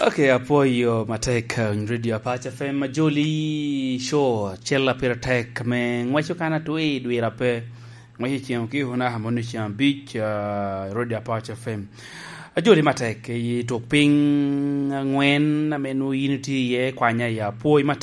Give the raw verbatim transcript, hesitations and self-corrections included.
Okay, apoyo matek radio Apache F M majoli show chella per tek me ngwacho kana to e dwira pe ngwacho chieng ki hona hamoni chiang beach radio Apache F M ajoli matek yi to ping ngwen na menu unity ye kwanya ya poi